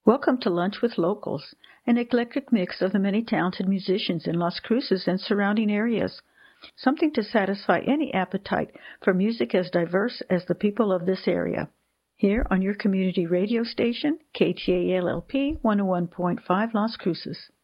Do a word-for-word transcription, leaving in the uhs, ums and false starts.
Welcome to Lunch with Locals, an eclectic mix of the many talented musicians in Las Cruces and surrounding areas. Something to satisfy any appetite for music as diverse as the people of this area. Here on your community radio station, K T A L L P one oh one point five Las Cruces.